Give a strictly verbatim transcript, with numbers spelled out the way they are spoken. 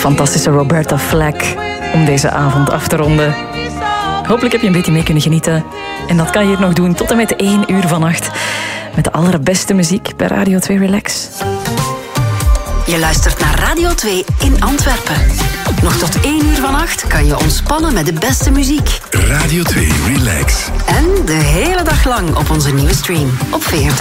fantastische Roberta Flack om deze avond af te ronden. Hopelijk heb je een beetje mee kunnen genieten. En dat kan je hier nog doen tot en met één uur vannacht. Met de allerbeste muziek bij Radio twee Relax. Je luistert naar Radio twee in Antwerpen. Nog tot één uur vannacht kan je ontspannen met de beste muziek. Radio twee Relax. En de hele dag lang op onze nieuwe stream op V R T.